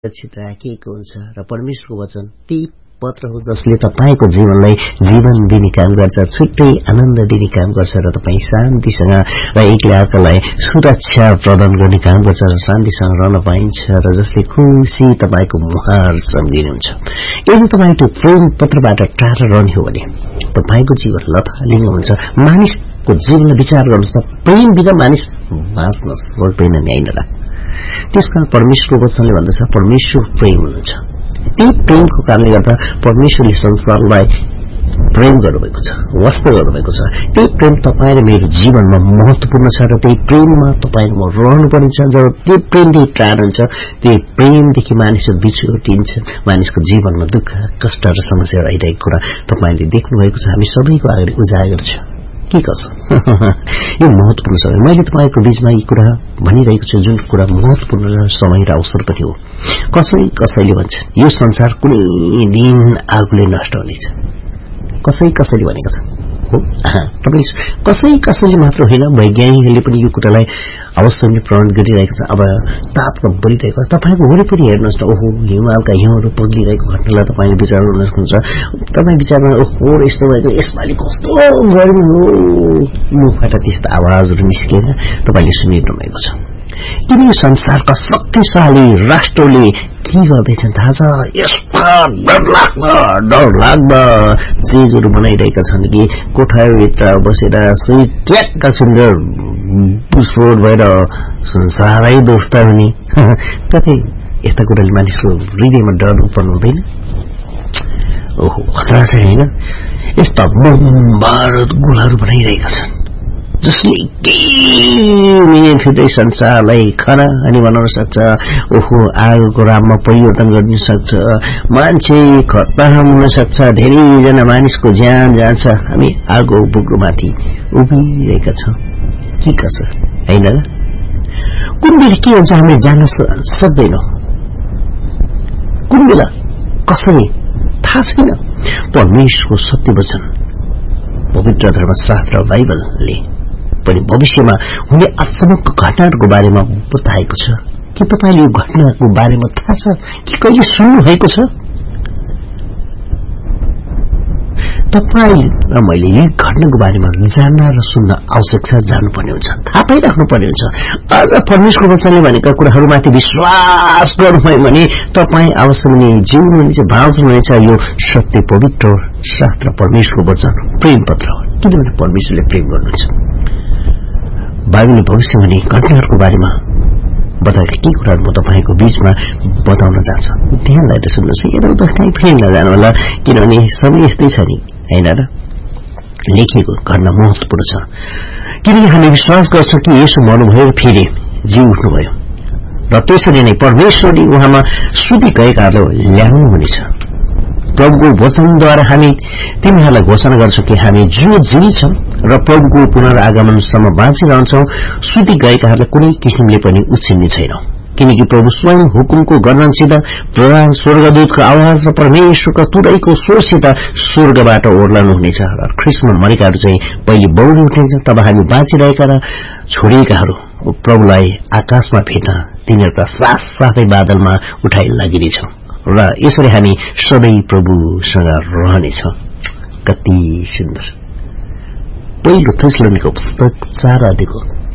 सुरक्षित राखिएको हुन्छ र परमेश्वरको वचन ती पत्र हो जसले तपाईको जीवनलाई जीवन दिने काम गर्छ, छुट्टै आनन्द दिने काम गर्छ र तपाई शान्तिसँग र एकले अर्कालाई सुरक्षा प्रदान गर्ने काम गर्छ र शान्तिसँग रहन पाइन्छ र जसले खुसी तपाईको मुहार सम्झिनुहुन्छ। यदि तपाई त्यो प्रेम पत्रबाट टाढा रहने हो भने तपाईको जीवन लथालिङ्ग हुन्छ। मानिसको जीवनलाई विचार गर्नुहोस् त, प्रेम बिना मानिस बाँच्न सक्दैन नि, हैन र? त्यसकारण परमेश्वरको वचनले भन्दछ परमेश्वर प्रेम हुनुहुन्छ। त्यही प्रेमको कारणले गर्दा परमेश्वरले संसारलाई प्रेम गर्नुभएको छ, वास्तव गर्नुभएको छ। त्यही प्रेम तपाईँ र मेरो जीवनमा महत्वपूर्ण छ र त्यही प्रेममा तपाईँ म रहनुपर्ने छ। जब त्यो प्रेमदेखि टाढा हुन्छ, त्यही प्रेमदेखि मानिसहरू बिछोटिन्छ, मानिसको जीवनमा दुःख कष्ट र समस्याहरू आइरहेको कुरा तपाईँले देख्नुभएको छ। हामी सबैको अगाडि उजागर छ के कसो यो महत्वपूर्ण समय। मैले तपाईको बीचमा यी कुरा भनिरहेको छु, जुन कुरा महत्वपूर्ण समय र अवसर पनि हो। कसैले भन्छ यो संसार कुनै दिन आगोले नष्ट हुनेछ, कसैले भनेको छ हो। कसैले मात्र होइन, वैज्ञानिकहरूले पनि यो कुरालाई अवश्य प्रमाण गरिरहेको छ। अब तापक्रम बढिरहेको छ, तपाईको वरिपरि हेर्नुहोस् न, ओहो हिमालका हिउँहरू पग्लिरहेको घटनालाई तपाईले विचार गर्न सक्नुहुन्छ। तपाईँ विचारमा ओहो यस्तो भएको, यसपालि कस्तो गर्मी हो, मुखबाट त्यस्तो आवाजहरू निस्केर तपाईले सुनिरहनु भएको छ। किन यो संसारका शक्तिशाली राष्ट्रले के गर्दैछन् थाहा छ? यस्ता डरलाग्दा चिजहरू बनाइरहेका छन् कि कोठाभित्र बसेर सही ट्याक्का सुन्दर विस्फोट भएर संसारै दोस्ता हुने। कतै यस्ता कुराले मानिसको हृदयमा डर उत्पन्न हुँदैन? ओहो खतरा छ होइन? यस्ता बमबार गोलाहरू बनाइरहेका छन् जसले केही मिनेटभित्रै संसारलाई खरा अनि बनाउन सक्छ। ओहो आगोको राममा परिवर्तन गर्न सक्छ, मान्छे खतम हुन सक्छ, धेरैजना मानिसको ज्यान जान्छ। हामी आगो बुग्रोमाथि उभिरहेका छौँ के कसो, होइन? कुन बेला के हुन्छ हामीले जान्न सक्दैनौँ, कुन बेला कसरी थाहा छैन। परमेश्वरको सत्य वचन पवित्र धर्मशास्त्र बाइबलले पनि भविष्यमा हुने अचम्मको घटनाहरूको बारेमा बताएको छ। के तपाईले यो घटनाको बारेमा थाहा छ कि कहिले सुन्नु भएको छ? तपाईँ र मैले यी घटनाको बारेमा जान्न र सुन्न आवश्यक छ, जान्नुपर्ने हुन्छ, थाहा पाइराख्नुपर्ने हुन्छ। अझ परमेश्वरको वचनले भनेका कुराहरूमाथि विश्वास गर्नुभयो भने तपाईँ अवश्य पनि जिउनुहुनेछ, बाँच्नुहुनेछ। यो सत्य पवित्र शास्त्र परमेश्वरको वचन प्रेम पत्र हो, किनभने परमेश्वरले प्रेम गर्नुहुन्छ। बाइबलले भविष्य हुने घटनाहरूको बारेमा बताएका केही कुराहरू म तपाईँको बीचमा बताउन चाहन्छु। ध्यान लगाएर सुन्नुहोस्, यता कहीँ फेरि नजानु होला, किनभने समय यस्तै छ नि, होइन र? लेखिएको घटना महत्वपूर्ण छ, किनकि हामी विश्वास गर्छौँ कि यसो मर्नुभयो र फेरि जीव उठ्नुभयो र त्यसरी नै परमेश्वरले उहाँमा सुति गएकाहरूलाई ल्याउनुहुनेछ। प्रभुको वचनद्वारा हामी तिमीहरूलाई घोषणा गर्छौं कि हामी जो जीवित छौं र प्रभुको पुनरागमनसम्म बाँचिरहन्छौं, सुति गएकाहरूलाई कुनै किसिमले पनि उछिन्ने छैनौं। किनकि प्रभु स्वयं हुकुमको गर्जनसित, प्रधान स्वर्गदूतको आवाज र परमेश्वरको तुरैको स्वरसित स्वर्गबाट ओर्लनुहुनेछ र ख्रिस्टमा मरेकाहरू चाहिँ पहिले बौली उठ्नेछ। तब हामी बाँचिरहेका र छोडिएकाहरू प्रभुलाई आकाशमा भेट्न तिनीहरूका साथसाथै बादलमा उठाइ लागिनेछौं र यसरी हामी सधैँ प्रभुसँग रहनेछौं। कति सुन्दर! पहिलो थेसलोनिको पुस्तक 4 अध्यायको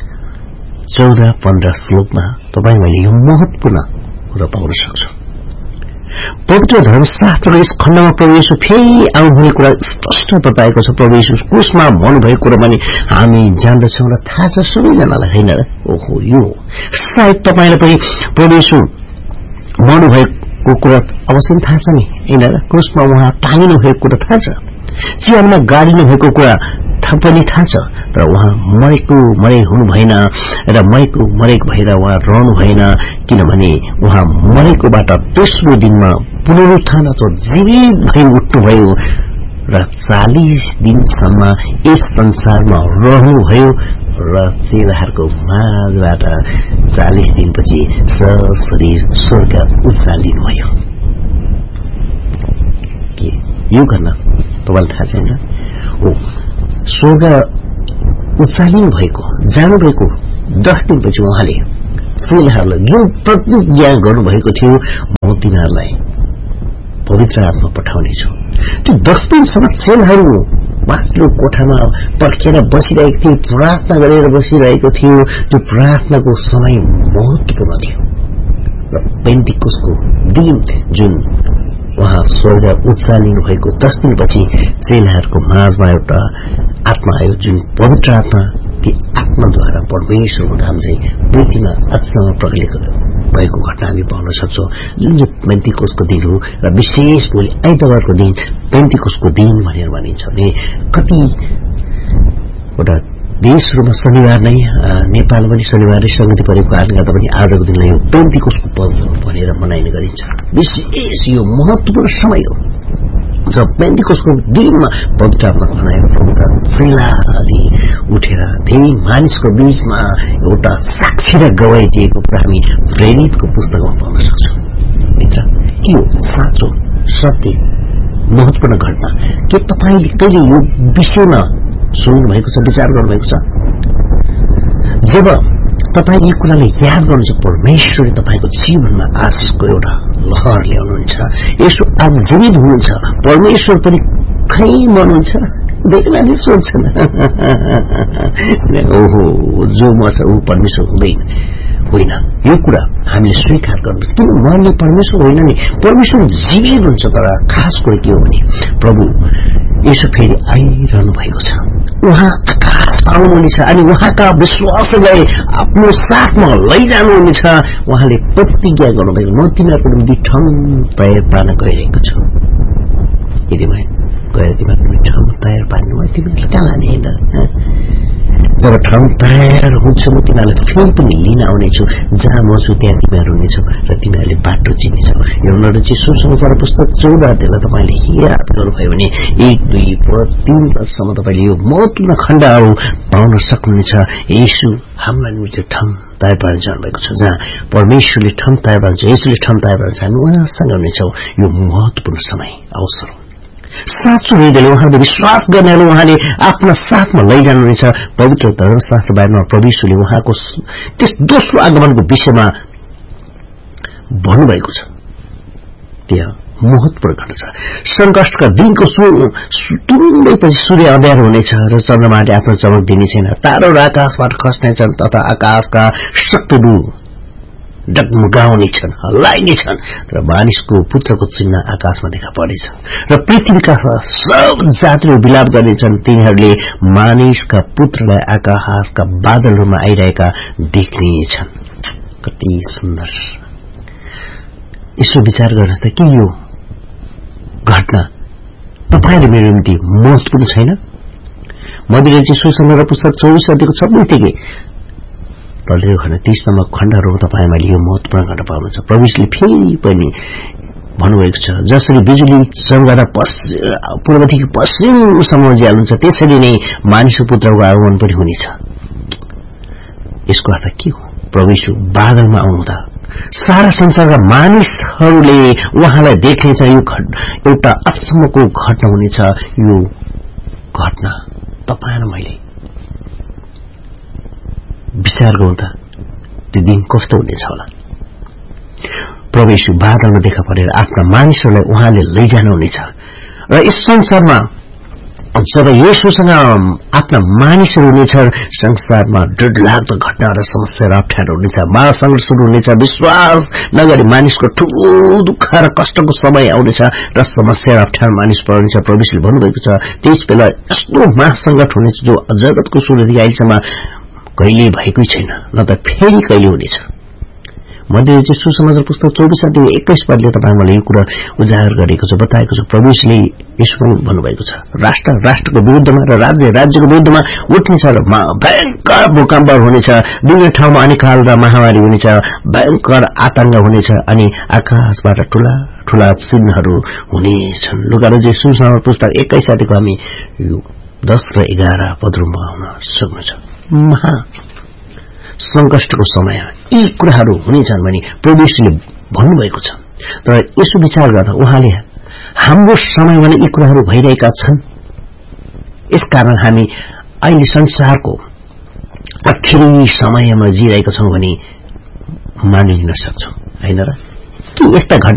14-15 श्लोकमा तपाई मैले यो महत्वपूर्ण कुरा पाउन सक्छौं। पवित्र धर्मशास्त्रको यस खण्डमा प्रभु येशू फेरि आउनुहुने कुरा स्पष्ट बताएको छ। प्रभु येशू क्रुसमा मर्नुभएको कुरा पनि हामी जान्दछौं र थाहा छ सबैजनालाई, होइन र? ओहो यो सायद तपाईलाई पनि प्रभु येशू मर्नुभएको कुरा अवश्य थाहा छ नि, होइन र? क्रुसमा उहाँ टाँगिनु भएको कुरा थाहा छ, चिहानमा गाडिनु भएको कुरा पनि थाहा छ, र उहाँ मरे हुनु भएन र मरेको भएर उहाँ रहनु भएन, किनभने उहाँ मरेकोबाट दोस्रो दिनमा पुनरुत्थान अथवा जीवित भई उठ्नुभयो र 40 दिनसम्म यस संसारमा रहनुभयो र चेलाहरूको माझबाट 40 दिनपछि सशरीर स्वर्ग उचालिनुभयो। के यो घटना तपाईलाई थाहा छैन? हो, स्वर्ग उचालिनु भएको, जानुभएको 10 दिनपछि उहाँले चेलाहरूलाई जुन प्रतिज्ञा गर्नुभएको थियो म तिमीहरूलाई पवित्र आत्मा पठाउनेछु। त्यो 10 दिनसम्म चेलाहरू माथिल्लो कोठामा पर्खेर बसिरहेको थियो, प्रार्थना गरेर बसिरहेको थियो। त्यो प्रार्थनाको समय महत्त्वपूर्ण थियो र पेन्टिकोसको दिन जुन उहाँ स्वर्ग उचालिनु भएको 10 दिनपछि चेलाहरूको माझमा एउटा आत्मा आयो, जुन पवित्र आत्मा। ती आत्माद्वारा परमेश्वरको काम चाहिँ पृथ्वीमा अचम्म प्रकट भएको घटना हामी पाउन सक्छौं। जुन चाहिँ पेन्टिकोसको दिन हो र विशेष भोलि आइतबारको दिन पेन्टिकोसको दिन भनेर भनिन्छ भने कतिवटा देशहरूमा शनिबार नै, नेपाल पनि शनिबारै संगति परेको कारणले गर्दा पनि आजको दिनलाई यो पेन्टिकोसको पर्व भनेर मनाइने गरिन्छ। विशेष यो महत्त्वपूर्ण समय हो जब पेन्टिकोसको दिनमा पवित्र आत्मा खनाएर प्रभुका चेलाले उठेर धेरै मानिसको बीचमा एउटा साक्षी र गवाई दिएको कुरा हामी प्रेरितको पुस्तकमा पाउन सक्छौं। मित्र, के हो साँचो सत्य महत्त्वपूर्ण घटना? के तपाईले कहिले यो विषयमा सुन्नु भएको छ, विचार गर्नु भएको छ? जब तपाईँ यी कुरालाई याद गर्नुहुन्छ, परमेश्वरले तपाईको जीवनमा आशिषको एउटा लहर ल्याउनुहुन्छ। यसो आज जीवित हुनुहुन्छ, परमेश्वर पनि खै मर्नुहुन्छ? धेरै मान्छे सोध्छन् ओहो जो मर्छ ऊ परमेश्वर हुँदैन। होइन, यो कुरा हामीले स्वीकार गर्नु। किन मर्ने परमेश्वर होइन नि, परमेश्वर जीवित हुन्छ। तर खास कुरा के हो भने प्रभु यसो फेरि आइरहनु भएको छ। उहाँ आकाश पाउनुहुनेछ अनि उहाँका विश्वासलाई आफ्नो साथमा लैजानुहुनेछ। उहाँले प्रतिज्ञा गर्नुभएको, म तिमीहरूको निम्ति ठाउँ तयार पार्न गइरहेको छु। यदि म गएर तिमीहरूको ठाउँ तयार पार्नु म तिमीहरूलाई कहाँ लाने होइन? जब ठाउँ तयार हुन्छ म तिमीहरूलाई फेरि पनि लिन आउनेछु। जहाँ म छु त्यहाँ तिमीहरू हुनेछौ र तिमीहरूले बाटो चिनेछौ। यो सुसमाचार पुस्तक 14 अध्यायलाई तपाईँले याद गर्नुभयो भने 1, 2 पद 3 पदसम्म तपाईँले यो महत्त्वपूर्ण खण्डहरू पाउन सक्नुहुनेछ। येशू हामीलाई निम्ति ठाउँ तयार पार्न जानुभएको छ। जहाँ परमेश्वरले ठाउँ तयार पार्छ, येशूले ठाउँ तयार पार्छ, हामी उहाँसँग हुनेछौँ। यो महत्त्वपूर्ण समय अवसर हो। साँचो हृदयले उहाँले विश्वास गर्नेले उहाँले आफ्ना साथमा लैजानुहुनेछ। पवित्र धर्मशास्त्र बारेमा परमेश्वरले उहाँको त्यस दोस्रो आगमनको विषयमा भन्नुभएको छ। त्यहाँ महत्त्वपूर्ण घटना छ। सङ्कष्टका दिनको तुरुन्तैपछि सूर्य अँध्यारो हुनेछ र चन्द्रमाले आफ्नो चमक दिने छैन। तारो र आकाशबाट खस्नेछन् तथा आकाशका शक्तिहरू डगमगाउनेछन्, हल्लाइनेछन्। तर मानिसको पुत्रको चिन्ह आकाशमा देखा पर्नेछ र पृथ्वीका सब जातिहरू विलाप गर्नेछन्। तिनीहरूले मानिसका पुत्रलाई आकाशका बादलहरूमा आइरहेका देख्नेछन्। कति सुन्दर! यसो विचार गर्नुहोस् त, के यो घटना तपाईले मेरो निम्ति महत्त्वपूर्ण छैन? मन्दिरले चाहिँ सुसमाचार पुस्तक 24 अध्यायको 26 देखि तल्लो खण्ड 30 सम्म खण्डहरू तपाईँ मैले यो महत्त्वपूर्ण घटना पाउनुहुन्छ। प्रभुले फेरि पनि भन्नुभएको छ, जसरी बिजुली चम्कदा पूर्वदेखि पश्चिमसम्म उज्यालोन्छ त्यसरी नै मानिसको पुत्रको आगमन पनि हुनेछ। यसको अर्थ के हो? प्रभु बादलमा आउनुहुँदा सारा संसारका मानिसहरूले उहाँलाई देख्नेछ। यो एउटा अचम्मको घटना हुनेछ। यो घटना तपाईँ र मैले विचार गरौँ त, त्यो दिन कस्तो हुनेछ होला? प्रभु बादलमा देखा परेर आफ्ना मानिसहरूलाई उहाँले लैजानुहुनेछ र यस संसारमा जब येशूसँग आफ्ना मानिसहरू हुनेछ, संसारमा डरलाग्दो घटना र समस्या र अप्ठ्यारो हुनेछ। महासंकट शुरू हुनेछ। विश्वास नगरी मानिसको ठूलो दुःख र कष्टको समय आउनेछ र समस्या र अप्ठ्यारो मानिस पर्नेछ। प्रभुले भन्नुभएको छ त्यस बेला यस्तो महासंकट हुनेछ जो जगतको सुरुदेखि अहिलेसम्म कहिले भएकै छैन, न त फेरि कहिले हुनेछ। मन्दिर चाहिँ सुसमाचार पुस्तक 24 अध्याय 21 पदले तपाईँ मलाई यो कुरा उजागर गरेको छ, बताएको छ। प्रभुले यसो पनि भन्नुभएको छ, राष्ट्र राष्ट्रको विरुद्धमा र राज्य राज्यको विरुद्धमा उठ्नेछ र भयंकर भूकम्प हुनेछ। विभिन्न ठाउँमा अनिकाल र महामारी हुनेछ, भयंकर आतंक हुनेछ अनि आकाशबाट ठूला ठूला चिन्हहरू हुनेछन्। लुकाको सुसमाचार पुस्तक 21 अध्यायको हामी यो 10 र 11 पदहरूमा आउन सक्नुहुन्छ। महा संकष्टको समय यी कुराहरू हुनेछन् भनी प्रभुले भन्नुभएको छ। तर यसो विचार गर्दा उहाँले हाम्रो समयमा यी कुराहरू भइरहेका छन्। यसकारण हामी अहिले संसारको आखिरी समयमा जिरहेका छौं भने मानिलिन सक्छौं हैन र कि यस्ता